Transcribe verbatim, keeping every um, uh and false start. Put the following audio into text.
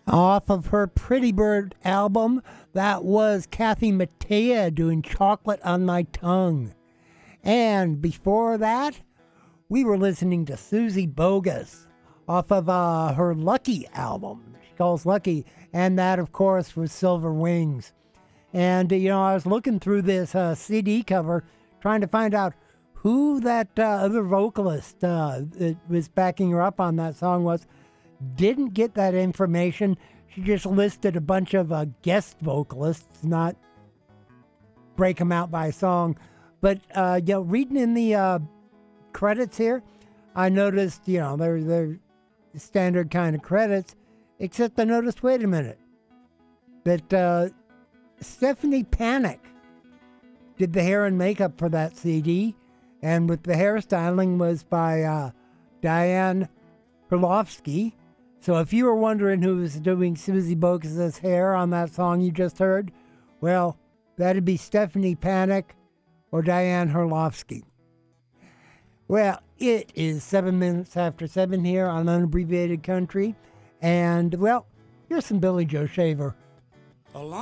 Off of her Pretty Bird album, that was Kathy Mattea doing Chocolate on My Tongue. And before that, we were listening to Susie Bogus off of uh, her Lucky album. She calls Lucky. And that, of course, was Silver Wings. And, uh, you know, I was looking through this uh, C D cover trying to find out who that uh, other vocalist uh, that was backing her up on that song was. Didn't get that information. She just listed a bunch of uh, guest vocalists, not break them out by song. But, uh, you know, reading in the uh, credits here, I noticed, you know, they're, they're standard kind of credits, except I noticed, wait a minute, that uh, Stephanie Panic did the hair and makeup for that C D, and with the hairstyling was by uh, Diane Herlovsky. So if you were wondering who was doing Susie Bogus' hair on that song you just heard, well, that'd be Stephanie Panic or Diane Herlovsky. Well, it is seven minutes after seven here on Unabbreviated Country, and, well, here's some Billy Joe Shaver.